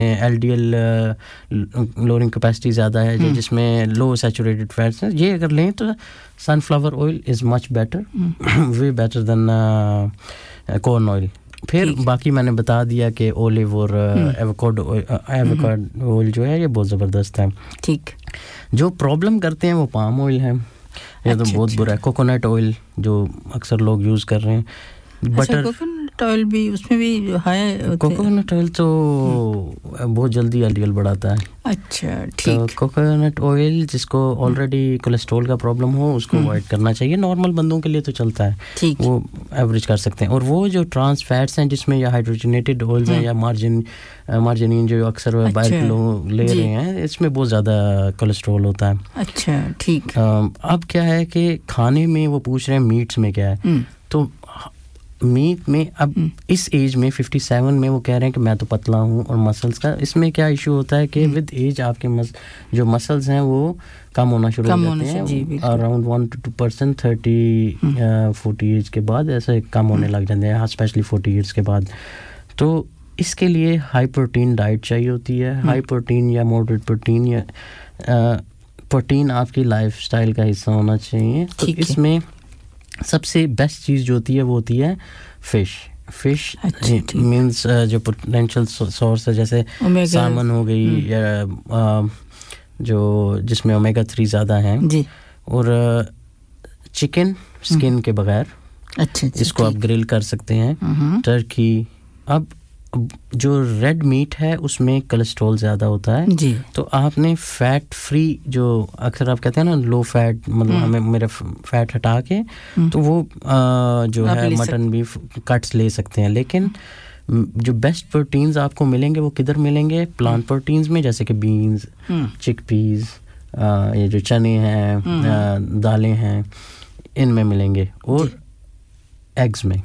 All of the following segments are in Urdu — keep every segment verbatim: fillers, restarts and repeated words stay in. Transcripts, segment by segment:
ایل ڈی ایل لورنگ کیپیسٹی زیادہ ہے جس میں لو سیچوریٹڈ فیٹس ہیں یہ اگر لیں تو سن flower oil is much better way better than corn oil پھر باقی میں نے بتا دیا کہ اولیو اور ایووکاڈو ایووکاڈو آئل جو ہے یہ بہت زبردست ہے ٹھیک جو پرابلم کرتے ہیں وہ پام آئل ہے یہ تو بہت برا ہے کوکونٹ آئل جو اکثر لوگ یوز کر رہے ہیں بٹر کوکونٹ آئل بھی اس میں بھی ہے کوکونٹ آئل تو بہت جلدی ایل ڈی ایل بڑھاتا ہے اچھا ٹھیک کوکونٹ آئل جس کو آلریڈی کولیسٹرول کا پرابلم ہو اس کو اوائڈ کرنا چاہیے نارمل بندوں کے لیے تو چلتا ہے وہ ایوریج کر سکتے ہیں اور وہ جو ٹرانس فیٹس ہیں جس میں یا ہائیڈروجنیٹڈ آئلز ہیں یا مارجن مارجنین جو اکثر باہر کے لوگ لے رہے ہیں اس میں بہت زیادہ کولیسٹرول ہوتا ہے اچھا ٹھیک اب کیا ہے کہ کھانے میں وہ پوچھ رہے ہیں میٹس میں کیا ہے تو میٹ میں اب اس ایج میں ففٹی سیون میں وہ کہہ رہے ہیں کہ میں تو پتلا ہوں اور مسلز کا اس میں کیا ایشو ہوتا ہے کہ ود ایج آپ کے جو مسلز ہیں وہ کم ہونا شروع ہو جاتے ہیں around one to two percent thirty forty age کے بعد ایسے کم ہونے لگ جاتے ہیں اسپیشلی فورٹی ایئرس کے بعد تو اس کے لیے ہائی پروٹین ڈائٹ چاہیے ہوتی ہے ہائی پروٹین یا ماڈریٹ پروٹین یا پروٹین آپ کی لائف سٹائل کا حصہ ہونا چاہیے تو اس میں سب سے بیسٹ چیز جو ہوتی ہے وہ ہوتی ہے فش فش مینس جو پوٹینشیل سورس ہے جیسے سالمن ہو گئی یا جو جس میں اومیگا تھری زیادہ ہیں اور چکن سکن کے بغیر جس کو آپ گرل کر سکتے ہیں ٹرکی اب جو ریڈ میٹ ہے اس میں کولیسٹرول زیادہ ہوتا ہے جی تو آپ نے فیٹ فری جو اکثر آپ کہتے ہیں نا لو فیٹ مطلب ہمیں میرا فیٹ ہٹا کے تو وہ جو ہے مٹن بیف کٹس لے سکتے ہیں لیکن جو بیسٹ پروٹینز آپ کو ملیں گے وہ کدھر ملیں گے پلانٹ پروٹینز میں جیسے کہ بینز چک پیز یہ جو چنے ہیں دالیں ہیں ان میں ملیں گے اور ایگز میں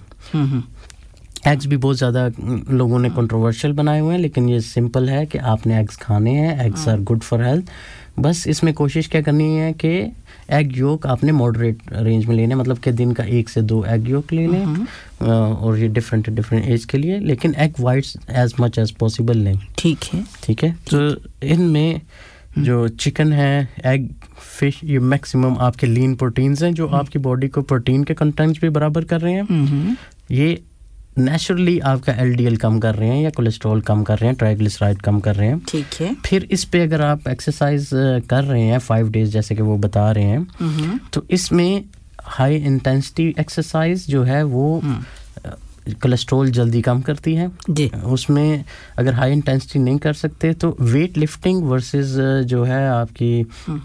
ایگز بھی بہت زیادہ لوگوں نے کنٹروورشل بنائے ہوئے ہیں لیکن یہ سمپل ہے کہ آپ نے ایگز کھانے ہیں eggs are good for health بس اس میں کوشش کیا کرنی ہے کہ ایگ یولک آپ نے ماڈریٹ رینج میں لینے مطلب کہ دن کا ایک سے دو ایگ یولک لے لیں اور یہ ڈفرینٹ ڈفرینٹ ایج کے لیے لیکن egg whites as much as possible لیں ٹھیک ہے ٹھیک ہے تو ان میں جو چکن ہے ایگ فش یہ میکسیمم آپ کے لین پروٹینز ہیں جو آپ کی باڈی کو پروٹین کے کنٹینٹس بھی برابر کر رہے ہیں یہ نیچرلی آپ کا ایل ڈی ایل کم کر رہے ہیں یا کولیسٹرول کم کر رہے ہیں ٹرائیگلیسرائڈ کم کر رہے ہیں ٹھیک ہے پھر اس پہ اگر آپ ایکسرسائز کر رہے ہیں فائیو ڈیز جیسے کہ وہ بتا رہے ہیں تو اس میں ہائی انٹینسٹی ایکسرسائز جو ہے وہ کولیسٹرول جلدی کم کرتی ہے جی اس میں اگر ہائی انٹینسٹی نہیں کر سکتے تو ویٹ لفٹنگ ورسز جو ہے آپ کی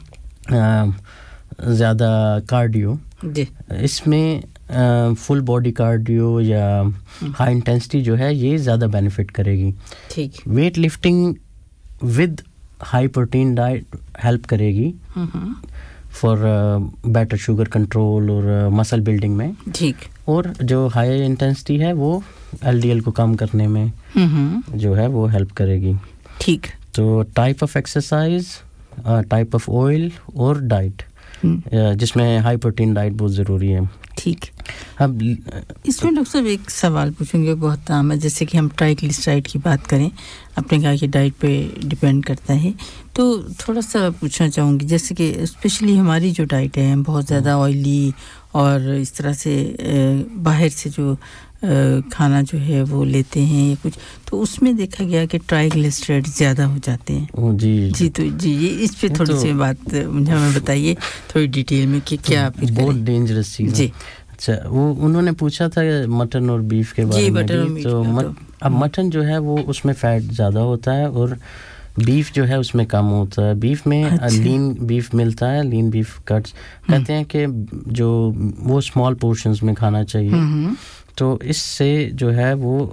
زیادہ کارڈیو جی اس میں فل باڈی کارڈیو یا ہائی انٹینسٹی جو ہے یہ زیادہ بینیفٹ کرے گی ٹھیک weight lifting with high protein diet help کرے گی فار بیٹر شوگر کنٹرول اور مسل بلڈنگ میں ٹھیک اور جو ہائی انٹینسٹی ہے وہ ایل ڈی ایل کو کم کرنے میں جو ہے وہ ہیلپ کرے گی ٹھیک تو type of exercise type of oil اور ڈائٹ جس میں ہائی پروٹین ڈائٹ بہت ضروری ہے ٹھیک اب اس میں ڈاکٹر صاحب ایک سوال پوچھوں گے بہت عام ہے جیسے کہ ہم ٹرائیگلیسرائڈ کی بات کریں اپنے کہا کہ ڈائٹ پہ ڈپینڈ کرتا ہے تو تھوڑا سا پوچھنا چاہوں گی جیسے کہ اسپیشلی ہماری جو ڈائٹ ہے بہت زیادہ آئلی اور اس طرح سے باہر سے جو کھانا جو ہے وہ لیتے ہیں یا کچھ تو اس میں دیکھا گیا کہ ٹرائیگلیسرائڈ زیادہ ہو جاتے ہیں جی جی تو جی یہ اس پہ تھوڑی سی بات مجھے ہمیں بتائیے تھوڑی ڈیٹیل میں کہ کیا بہت ڈینجرس چیز جی اچھا وہ انہوں نے پوچھا تھا مٹن اور بیف کے بارے میں بھی تو اب مٹن جو ہے وہ اس میں فیٹ زیادہ ہوتا ہے اور بیف جو ہے اس میں کم ہوتا ہے بیف میں لین بیف ملتا ہے لین بیف کٹس کہتے ہیں کہ جو وہ اسمال پورشنز میں کھانا چاہیے تو اس سے جو ہے وہ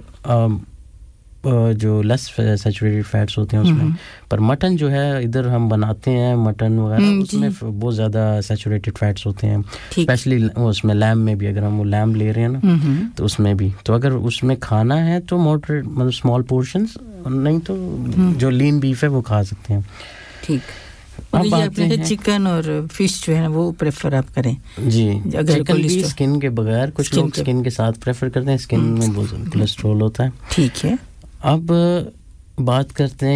جو لیس سیچوریٹڈ فیٹس ہوتے ہیں اس میں پر مٹن جو ہے ادھر ہم بناتے ہیں مٹن وغیرہ اس میں بہت زیادہ سیچوریٹڈ فیٹس ہوتے ہیں اسپیشلی اس میں لیمب میں بھی اگر ہم وہ لیمب لے رہے ہیں نا تو اس میں بھی تو اگر اس میں کھانا ہے تو موڈریٹ مطلب اسمال پورشنز نہیں تو جو لین بیف ہے وہ کھا سکتے ہیں ٹھیک اب بات ہے چکن اور فش جو ہے نا وہ پریفر آپ کریں جی چکن بھی سکن کے بغیر کچھ لوگ سکن کے ساتھ پریفر کرتے ہیں سکن میں بہت کولیسٹرول ہوتا ہے ٹھیک ہے اب بات کرتے ہیں